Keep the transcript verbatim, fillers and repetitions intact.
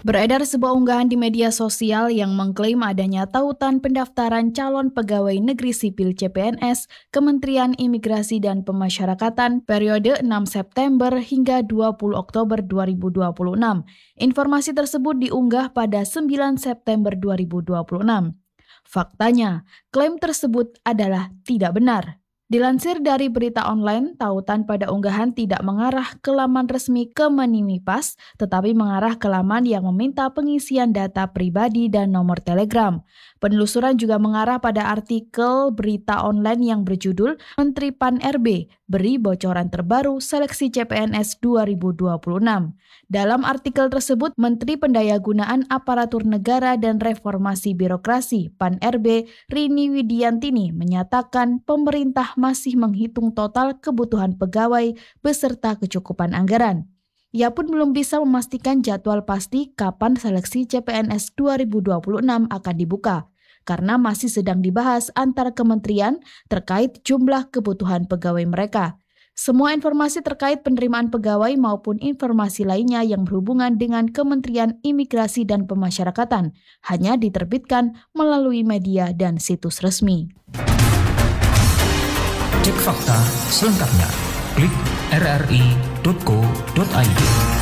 Beredar sebuah unggahan di media sosial yang mengklaim adanya tautan pendaftaran calon pegawai negeri sipil C P N S Kementerian Imigrasi dan Pemasyarakatan periode enam September hingga dua puluh Oktober dua ribu dua puluh enam. Informasi tersebut diunggah pada sembilan September dua ribu dua puluh enam. Faktanya, klaim tersebut adalah tidak benar. Dilansir dari berita online, tautan pada unggahan tidak mengarah ke laman resmi Kemenimipas, tetapi mengarah ke laman yang meminta pengisian data pribadi dan nomor telegram. Penelusuran juga mengarah pada artikel berita online yang berjudul Menteri P A N R B beri bocoran terbaru seleksi C P N S dua ribu dua puluh enam. Dalam artikel tersebut, Menteri Pendayagunaan Aparatur Negara dan Reformasi Birokrasi P A N R B Rini Widiantini menyatakan pemerintah masih menghitung total kebutuhan pegawai beserta kecukupan anggaran. Ia pun belum bisa memastikan jadwal pasti kapan seleksi C P N S dua ribu dua puluh enam akan dibuka, karena masih sedang dibahas antar kementerian terkait jumlah kebutuhan pegawai mereka. Semua informasi terkait penerimaan pegawai maupun informasi lainnya yang berhubungan dengan Kementerian Imigrasi dan Pemasyarakatan hanya diterbitkan melalui media dan situs resmi. Cek fakta selengkapnya. Klik r r i titik co titik i d.